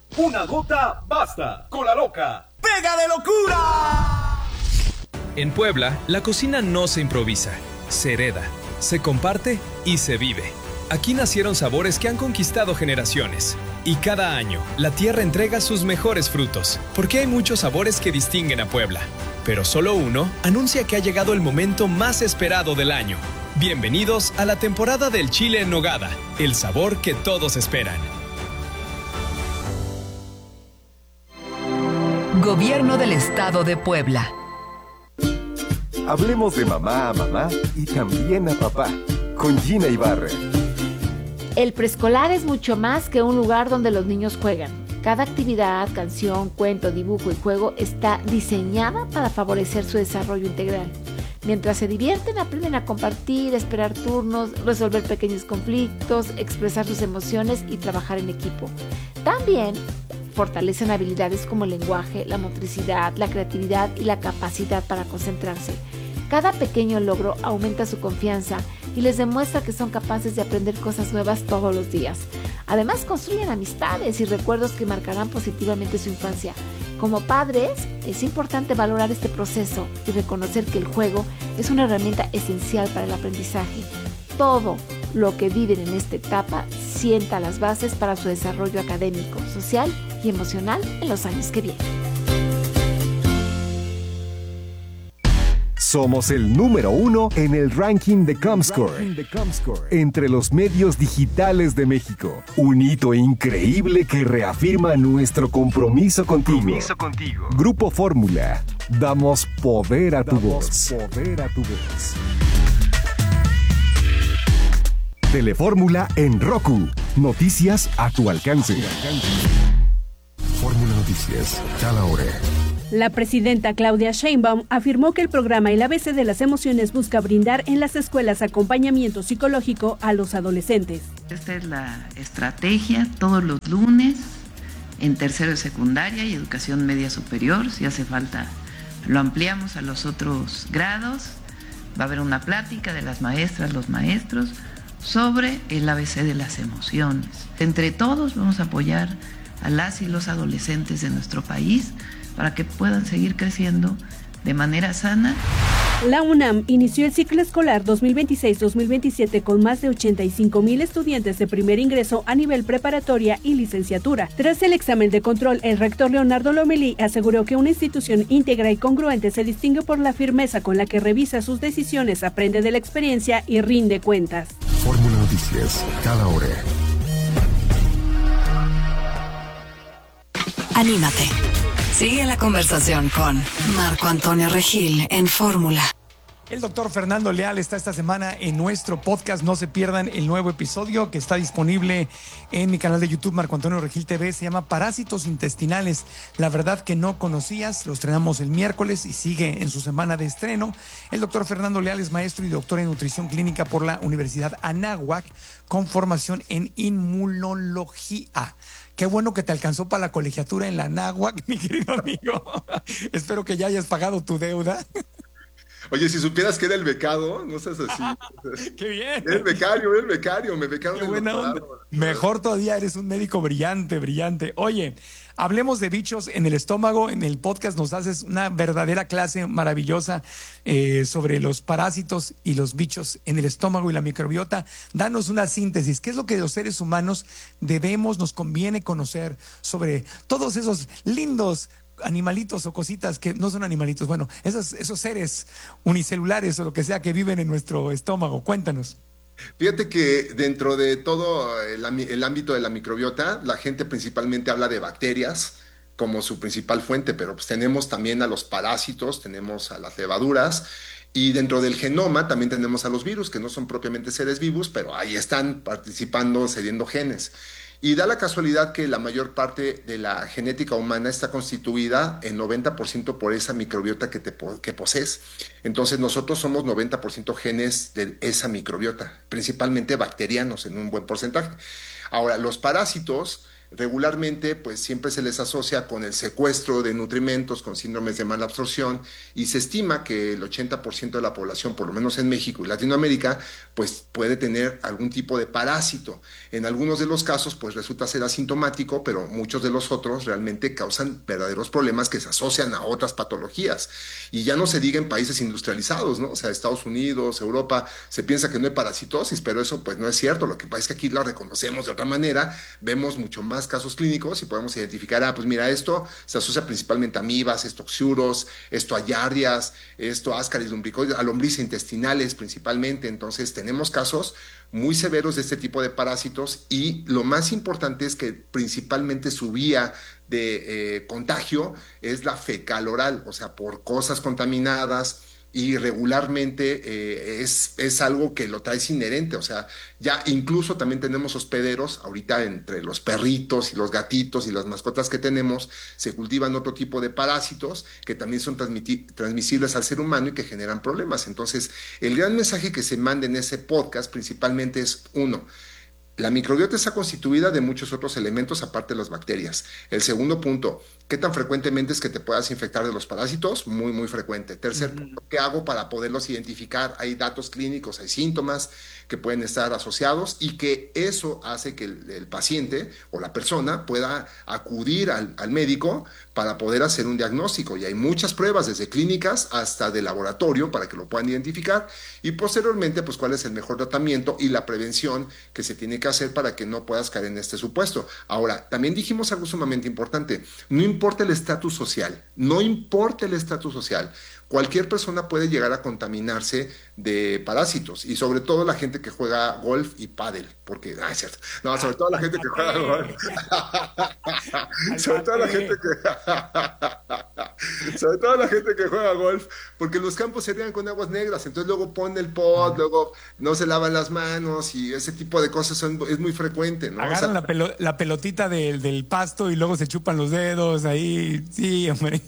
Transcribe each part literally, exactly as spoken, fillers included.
Una gota basta. Cola Loca. ¡Pega de locura! En Puebla, la cocina no se improvisa, se hereda, se comparte y se vive. Aquí nacieron sabores que han conquistado generaciones. Y cada año, la tierra entrega sus mejores frutos, porque hay muchos sabores que distinguen a Puebla. Pero solo uno anuncia que ha llegado el momento más esperado del año. Bienvenidos a la temporada del chile en nogada, el sabor que todos esperan. Gobierno del Estado de Puebla. Hablemos de mamá a mamá y también a papá, con Gina Ibarra. El preescolar es mucho más que un lugar donde los niños juegan. Cada actividad, canción, cuento, dibujo y juego está diseñada para favorecer su desarrollo integral. Mientras se divierten, aprenden a compartir, esperar turnos, resolver pequeños conflictos, expresar sus emociones y trabajar en equipo. También fortalecen habilidades como el lenguaje, la motricidad, la creatividad y la capacidad para concentrarse. Cada pequeño logro aumenta su confianza y les demuestra que son capaces de aprender cosas nuevas todos los días. Además, construyen amistades y recuerdos que marcarán positivamente su infancia. Como padres, es importante valorar este proceso y reconocer que el juego es una herramienta esencial para el aprendizaje. Todo lo que viven en esta etapa sienta las bases para su desarrollo académico, social y emocional en los años que vienen. Somos el número uno en el ranking de Comscore, entre los medios digitales de México. Un hito increíble que reafirma nuestro compromiso contigo. Compromiso contigo. Grupo Fórmula. Damos poder a tu voz. Poder a tu voz. Telefórmula en Roku. Noticias a tu alcance. Fórmula Noticias. Cada hora. La presidenta Claudia Sheinbaum afirmó que el programa El A B C de las Emociones busca brindar en las escuelas acompañamiento psicológico a los adolescentes. Esta es la estrategia todos los lunes en tercero de secundaria y educación media superior. Si hace falta, lo ampliamos a los otros grados. Va a haber una plática de las maestras, los maestros, sobre el A B C de las emociones. Entre todos vamos a apoyar a las y los adolescentes de nuestro país para que puedan seguir creciendo de manera sana. La UNAM inició el ciclo escolar dos mil veintiséis dos mil veintisiete con más de ochenta y cinco mil estudiantes de primer ingreso a nivel preparatoria y licenciatura. Tras el examen de control, el rector Leonardo Lomelí aseguró que una institución íntegra y congruente se distingue por la firmeza con la que revisa sus decisiones, aprende de la experiencia y rinde cuentas. Fórmula Noticias, cada hora. Anímate. Sigue la conversación con Marco Antonio Regil en Fórmula. El doctor Fernando Leal está esta semana en nuestro podcast. No se pierdan el nuevo episodio que está disponible en mi canal de YouTube, Marco Antonio Regil T V. Se llama Parásitos Intestinales. La verdad que no conocías. Lo estrenamos el miércoles y sigue en su semana de estreno. El doctor Fernando Leal es maestro y doctor en nutrición clínica por la Universidad Anáhuac con formación en inmunología. Qué bueno que te alcanzó para la colegiatura en la Anáhuac, mi querido amigo. Espero que ya hayas pagado tu deuda. Oye, si supieras que era el becado, no seas así. ¡Qué bien! Era el becario, era el becario, me becaron. ¡Qué buena onda! Mejor todavía, eres un médico brillante, brillante. Oye, hablemos de bichos en el estómago. En el podcast nos haces una verdadera clase maravillosa eh, sobre los parásitos y los bichos en el estómago y la microbiota. Danos una síntesis. ¿Qué es lo que los seres humanos debemos, nos conviene conocer sobre todos esos lindos animalitos o cositas que no son animalitos, bueno, esos, esos seres unicelulares o lo que sea que viven en nuestro estómago? Cuéntanos. Fíjate que dentro de todo el, el ámbito de la microbiota, la gente principalmente habla de bacterias como su principal fuente, pero pues tenemos también a los parásitos, tenemos a las levaduras, y dentro del genoma también tenemos a los virus, que no son propiamente seres vivos, pero ahí están participando, cediendo genes. Y da la casualidad que la mayor parte de la genética humana está constituida en noventa por ciento por esa microbiota que, te, que posees. Entonces nosotros somos noventa por ciento genes de esa microbiota, principalmente bacterianos en un buen porcentaje. Ahora, los parásitos regularmente pues siempre se les asocia con el secuestro de nutrimentos, con síndromes de mala absorción, y se estima que el ochenta por ciento de la población, por lo menos en México y Latinoamérica, pues puede tener algún tipo de parásito. En algunos de los casos pues resulta ser asintomático, pero muchos de los otros realmente causan verdaderos problemas que se asocian a otras patologías. Y ya no se diga en países industrializados, ¿no? O sea, Estados Unidos, Europa, se piensa que no hay parasitosis, pero eso pues no es cierto. Lo que pasa es que aquí lo reconocemos de otra manera, vemos mucho más casos clínicos y podemos identificar, ah, pues mira, esto se asocia principalmente a amibas, esto a oxiuros, esto a yardias, esto a ascaris lumbricoides, a lombrices intestinales principalmente. Entonces tenemos casos muy severos de este tipo de parásitos, y lo más importante es que principalmente su vía de eh, contagio es la fecal oral, o sea, por cosas contaminadas, y regularmente eh, es, es algo que lo traes inherente. O sea, ya incluso también tenemos hospederos, ahorita entre los perritos y los gatitos y las mascotas que tenemos, se cultivan otro tipo de parásitos que también son transmisibles al ser humano y que generan problemas. Entonces, el gran mensaje que se manda en ese podcast principalmente es, uno, la microbiota está constituida de muchos otros elementos aparte de las bacterias. El segundo punto, ¿qué tan frecuentemente es que te puedas infectar de los parásitos? Muy, muy frecuente. Tercer punto, ¿qué hago para poderlos identificar? Hay datos clínicos, hay síntomas que pueden estar asociados, y que eso hace que el, el paciente o la persona pueda acudir al, al médico para poder hacer un diagnóstico. Y hay muchas pruebas, desde clínicas hasta de laboratorio, para que lo puedan identificar, y posteriormente, pues cuál es el mejor tratamiento y la prevención que se tiene que hacer para que no puedas caer en este supuesto. Ahora, también dijimos algo sumamente importante: no importa el estatus social, no importa el estatus social, cualquier persona puede llegar a contaminarse de parásitos, y sobre todo la gente que juega golf y pádel, porque, ah, es cierto, no, sobre todo la gente que juega golf, sobre todo la gente que, sobre todo la gente que juega golf, porque los campos se riegan con aguas negras, entonces luego ponen el pot, luego no se lavan las manos, y ese tipo de cosas son, es muy frecuente, ¿no? Agarran o sea, la, pelo, la pelotita del, del pasto y luego se chupan los dedos ahí, sí, hombre.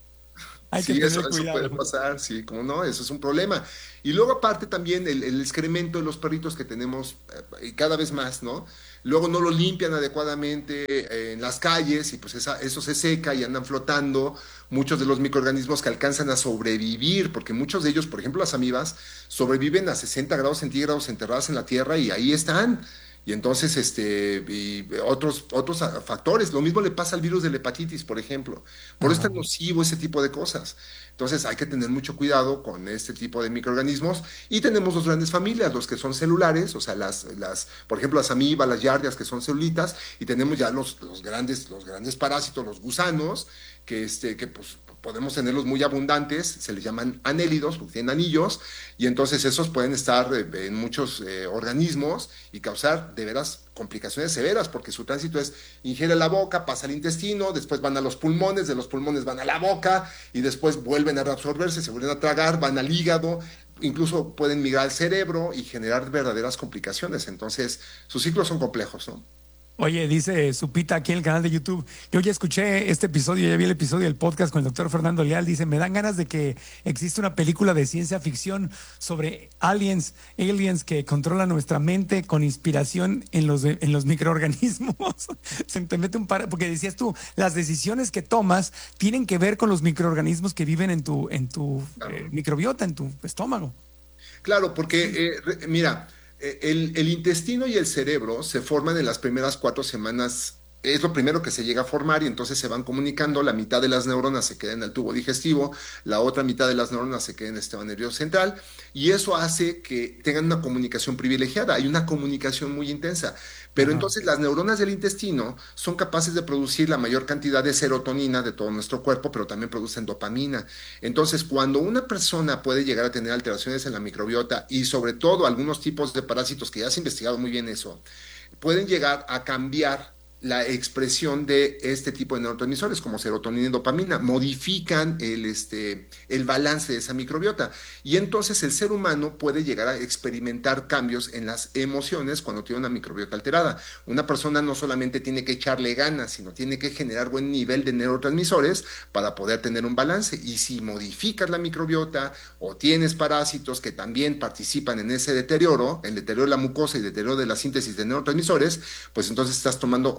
Hay que sí, tener eso, eso cuidado. puede pasar, sí, como no, eso es un problema. Y luego aparte también el, el excremento de los perritos que tenemos eh, cada vez más, ¿no? Luego no lo limpian adecuadamente eh, en las calles, y pues esa, eso se seca y andan flotando muchos de los microorganismos que alcanzan a sobrevivir, porque muchos de ellos, por ejemplo las amibas, sobreviven a sesenta grados centígrados enterradas en la tierra, y ahí están. Y entonces, este, y otros, otros factores, lo mismo le pasa al virus de la hepatitis, por ejemplo. Por eso es tan nocivo ese tipo de cosas. Entonces hay que tener mucho cuidado con este tipo de microorganismos. Y tenemos dos grandes familias, los que son celulares, o sea, las, las, por ejemplo, las amibas, las yardias, que son celulitas, y tenemos ya los, los grandes, los grandes parásitos, los gusanos, que, este, que pues, podemos tenerlos muy abundantes, se les llaman anélidos, porque tienen anillos, y entonces esos pueden estar eh, en muchos eh, organismos y causar de veras complicaciones severas, porque su tránsito es: ingiere la boca, pasa al intestino, después van a los pulmones, de los pulmones van a la boca, y después vuelven a reabsorberse, se vuelven a tragar, van al hígado, incluso pueden migrar al cerebro y generar verdaderas complicaciones. Entonces, sus ciclos son complejos, ¿no? Oye, dice Supita aquí en el canal de YouTube, yo ya escuché este episodio, ya vi el episodio del podcast con el doctor Fernando Leal, dice, me dan ganas de que existe una película de ciencia ficción sobre aliens, aliens que controlan nuestra mente con inspiración en los, en los microorganismos. Se te mete un par, porque decías tú, las decisiones que tomas tienen que ver con los microorganismos que viven en tu, en tu claro. eh, microbiota, en tu estómago. Claro, porque, eh, mira... El, el intestino y el cerebro se forman en las primeras cuatro semanas, es lo primero que se llega a formar, y entonces se van comunicando. La mitad de las neuronas se queda en el tubo digestivo, la otra mitad de las neuronas se queda en el sistema nervioso central, y eso hace que tengan una comunicación privilegiada, hay una comunicación muy intensa. Pero entonces las neuronas del intestino son capaces de producir la mayor cantidad de serotonina de todo nuestro cuerpo, pero también producen dopamina. Entonces, cuando una persona puede llegar a tener alteraciones en la microbiota, y sobre todo algunos tipos de parásitos, que ya se ha investigado muy bien eso, pueden llegar a cambiar la expresión de este tipo de neurotransmisores como serotonina y dopamina, modifican el, este, el balance de esa microbiota, y entonces el ser humano puede llegar a experimentar cambios en las emociones cuando tiene una microbiota alterada. Una persona no solamente tiene que echarle ganas, sino tiene que generar buen nivel de neurotransmisores para poder tener un balance, y si modificas la microbiota o tienes parásitos que también participan en ese deterioro, el deterioro de la mucosa y el deterioro de la síntesis de neurotransmisores, pues entonces estás tomando un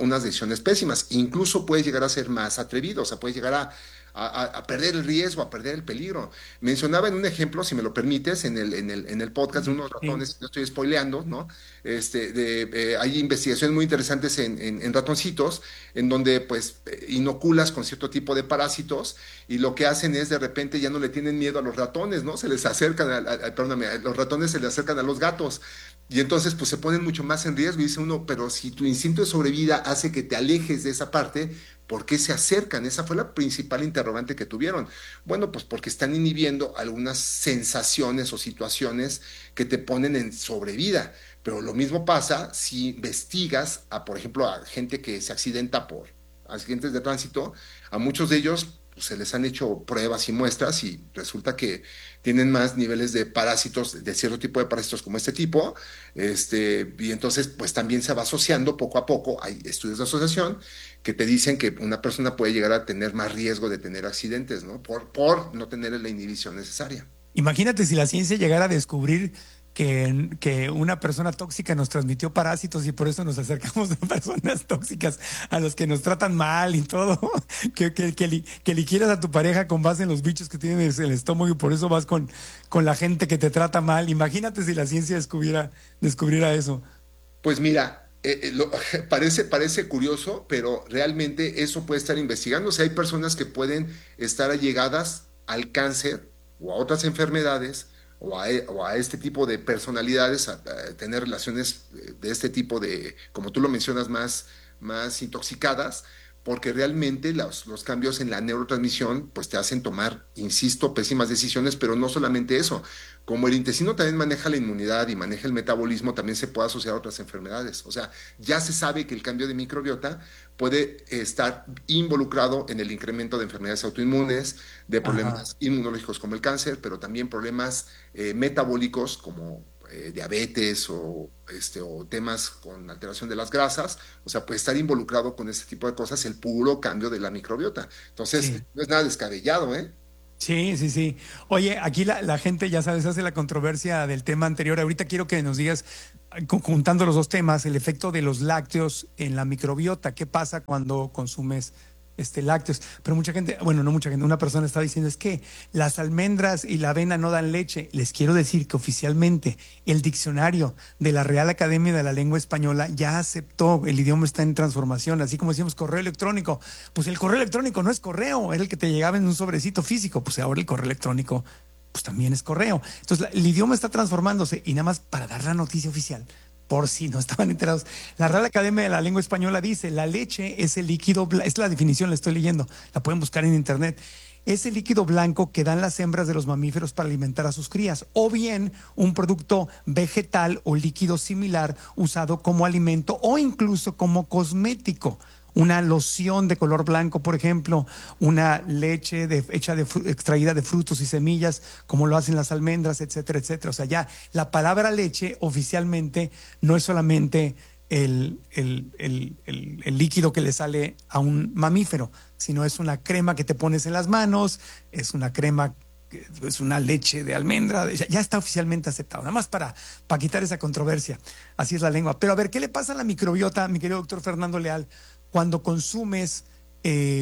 unas decisiones pésimas. Incluso puedes llegar a ser más atrevido, o sea, puedes llegar a, a, a perder el riesgo, a perder el peligro. Mencionaba en un ejemplo, si me lo permites, en el, en el, en el podcast de unos ratones, sí. No estoy spoileando, ¿no? Este, de, eh, hay investigaciones muy interesantes en, en, en ratoncitos, en donde pues inoculas con cierto tipo de parásitos, y lo que hacen es de repente ya no le tienen miedo a los ratones, ¿no? Se les acercan, a, a, perdóname, a los ratones se les acercan a los gatos, y entonces pues se ponen mucho más en riesgo, y dice uno, pero si tu instinto de sobrevida hace que te alejes de esa parte, ¿por qué se acercan? Esa fue la principal interrogante que tuvieron. Bueno, pues porque están inhibiendo algunas sensaciones o situaciones que te ponen en sobrevida. Pero lo mismo pasa si investigas a, por ejemplo, a gente que se accidenta por accidentes de tránsito. A muchos de ellos pues, se les han hecho pruebas y muestras y resulta que tienen más niveles de parásitos, de cierto tipo de parásitos como este tipo, este, y entonces pues también se va asociando poco a poco. Hay estudios de asociación que te dicen que una persona puede llegar a tener más riesgo de tener accidentes, ¿no? Por, por no tener la inhibición necesaria. Imagínate si la ciencia llegara a descubrir que, que una persona tóxica nos transmitió parásitos y por eso nos acercamos a personas tóxicas a los que nos tratan mal y todo, que, que, que, li, que liquieras a tu pareja con base en los bichos que tienes en el estómago y por eso vas con, con la gente que te trata mal. Imagínate si la ciencia descubriera, descubriera eso. Pues mira, eh, eh, lo, parece, parece curioso, pero realmente eso puede estar investigando. O sea, hay personas que pueden estar allegadas al cáncer o a otras enfermedades o a, o a este tipo de personalidades, a, a tener relaciones de este tipo de, como tú lo mencionas, más, más intoxicadas, porque realmente los, los cambios en la neurotransmisión pues te hacen tomar, insisto, pésimas decisiones, pero no solamente eso. Como el intestino también maneja la inmunidad y maneja el metabolismo, también se puede asociar a otras enfermedades. O sea, ya se sabe que el cambio de microbiota puede estar involucrado en el incremento de enfermedades autoinmunes, de problemas Ajá. inmunológicos como el cáncer, pero también problemas eh, metabólicos como eh, diabetes o, este, o temas con alteración de las grasas. O sea, puede estar involucrado con este tipo de cosas el puro cambio de la microbiota. Entonces, sí. no es nada descabellado, ¿eh? Sí, sí, sí. Oye, aquí la, la gente, ya sabes, hace la controversia del tema anterior. Ahorita quiero que nos digas, juntando los dos temas, el efecto de los lácteos en la microbiota. ¿Qué pasa cuando consumes este, lácteos? Pero mucha gente, bueno, no mucha gente, una persona está diciendo es que las almendras y la avena no dan leche. Les quiero decir que oficialmente el diccionario de la Real Academia de la Lengua Española ya aceptó, el idioma está en transformación, así como decíamos correo electrónico. Pues el correo electrónico no es correo, era el que te llegaba en un sobrecito físico, pues ahora el correo electrónico pues también es correo. Entonces la, el idioma está transformándose y nada más para dar la noticia oficial, por si no estaban enterados. La Real Academia de la Lengua Española dice, la leche es el líquido, es la definición, la estoy leyendo, la pueden buscar en internet, es el líquido blanco que dan las hembras de los mamíferos para alimentar a sus crías, o bien un producto vegetal o líquido similar usado como alimento o incluso como cosmético. Una loción de color blanco, por ejemplo, una leche de, hecha de extraída de frutos y semillas, como lo hacen las almendras, etcétera, etcétera. O sea, ya la palabra leche oficialmente no es solamente el, el, el, el, el líquido que le sale a un mamífero, sino es una crema que te pones en las manos, es una crema, es una leche de almendra, ya está oficialmente aceptado, nada más para, para quitar esa controversia. Así es la lengua. Pero a ver, ¿qué le pasa a la microbiota, mi querido doctor Fernando Leal, cuando consumes eh,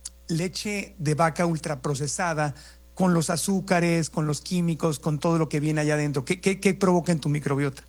leche de vaca ultraprocesada con los azúcares, con los químicos, con todo lo que viene allá adentro? ¿Qué, qué, qué provoca en tu microbiota?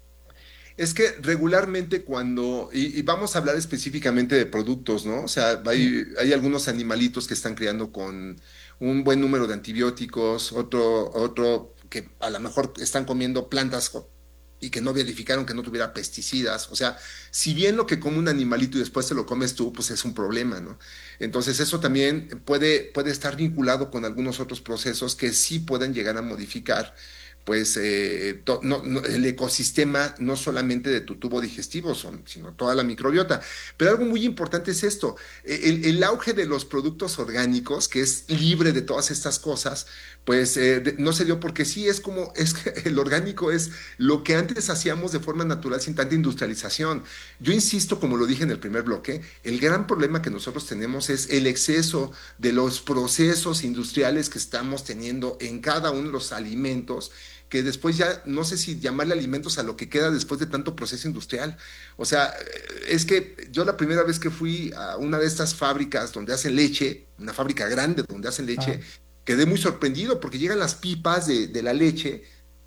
Es que regularmente cuando, y, y vamos a hablar específicamente de productos, ¿no? O sea, hay, hay algunos animalitos que están criando con un buen número de antibióticos, otro, otro que a lo mejor están comiendo plantas y que no verificaron que no tuviera pesticidas. O sea, si bien lo que come un animalito y después te lo comes tú, pues es un problema, ¿no? Entonces eso también puede, puede estar vinculado con algunos otros procesos que sí pueden llegar a modificar pues eh, to, no, no, el ecosistema no solamente de tu tubo digestivo, son, sino toda la microbiota. Pero algo muy importante es esto, el, el auge de los productos orgánicos, que es libre de todas estas cosas, pues eh, de, no se dio porque sí, es como, es que el orgánico es lo que antes hacíamos de forma natural sin tanta industrialización. Yo insisto, como lo dije en el primer bloque, el gran problema que nosotros tenemos es el exceso de los procesos industriales que estamos teniendo en cada uno de los alimentos, que después ya, no sé si llamarle alimentos a lo que queda después de tanto proceso industrial. O sea, es que yo la primera vez que fui a una de estas fábricas donde hacen leche, una fábrica grande donde hacen leche, ah. quedé muy sorprendido porque llegan las pipas de, de la leche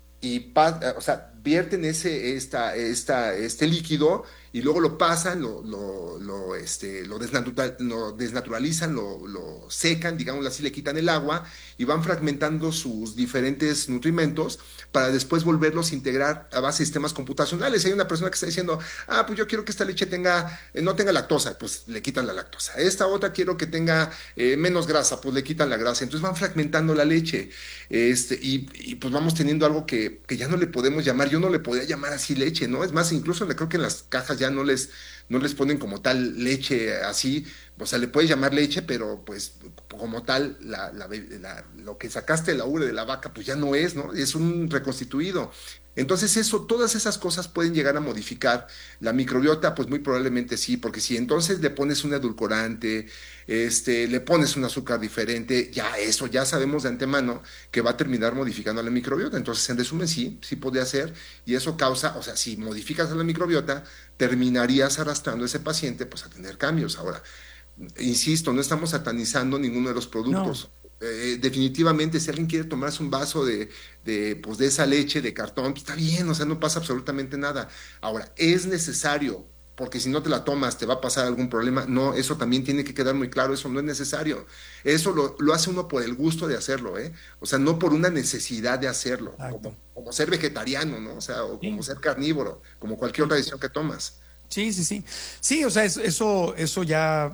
y, o sea, vierten ese, esta, esta, este líquido y luego lo pasan, lo, lo, lo, este, lo, desnatural, lo desnaturalizan, lo, lo secan, digamos así, le quitan el agua y van fragmentando sus diferentes nutrimentos para después volverlos a integrar a base de sistemas computacionales. Hay una persona que está diciendo, ah, pues yo quiero que esta leche tenga, eh, no tenga lactosa, pues le quitan la lactosa. Esta otra quiero que tenga eh, menos grasa, pues le quitan la grasa. Entonces van fragmentando la leche este, y, y pues vamos teniendo algo que, que ya no le podemos llamar, yo no le podía llamar así leche, ¿no? Es más, incluso le creo que en las cajas ya no les, no les ponen como tal leche así, o sea, le puedes llamar leche, pero pues como tal, la, la, la, lo que sacaste de la ubre de la vaca, pues ya no es, ¿no? Es un reconstituido. Entonces eso, todas esas cosas pueden llegar a modificar la microbiota, pues muy probablemente sí, porque si entonces le pones un edulcorante, este, le pones un azúcar diferente, ya eso, ya sabemos de antemano que va a terminar modificando la microbiota. Entonces, en resumen, sí, sí puede hacer, y eso causa, o sea, si modificas la microbiota, terminarías arrastrando a ese paciente pues a tener cambios. Ahora, insisto, no estamos satanizando ninguno de los productos. No. Eh, definitivamente, si alguien quiere tomarse un vaso de, de, pues de esa leche de cartón, pues está bien, o sea, no pasa absolutamente nada. Ahora, es necesario, porque si no te la tomas te va a pasar algún problema. No, eso también tiene que quedar muy claro, eso no es necesario. Eso lo, lo hace uno por el gusto de hacerlo, ¿eh? O sea, no por una necesidad de hacerlo, como, como ser vegetariano, ¿no? O sea, o como sí. ser carnívoro, como cualquier otra decisión que tomas. Sí, sí, sí. Sí, o sea, eso, eso, eso ya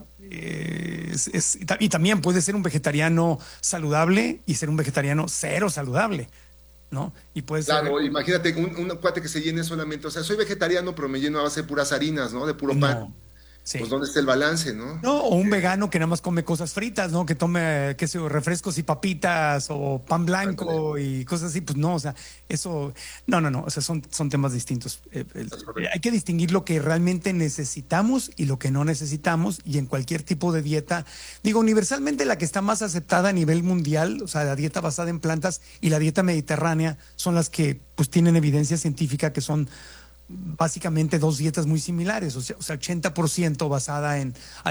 eh, es, es, y también puede ser un vegetariano saludable y ser un vegetariano cero saludable, ¿no? Y puedes Claro, ser... imagínate un, un cuate que se llene solamente, o sea, soy vegetariano, pero me lleno a base de puras harinas, ¿no? De puro no. pan. Sí. Pues ¿dónde está el balance, no? No, o un vegano que nada más come cosas fritas, ¿no? Que tome, qué sé yo, refrescos y papitas o pan blanco y cosas así, pues no, o sea, eso, no, no, no, o sea, son, son temas distintos. Eh, el, hay que distinguir lo que realmente necesitamos y lo que no necesitamos, y en cualquier tipo de dieta, digo, universalmente la que está más aceptada a nivel mundial, o sea, la dieta basada en plantas y la dieta mediterránea son las que pues tienen evidencia científica que son básicamente dos dietas muy similares, o sea, o sea ochenta por ciento basada en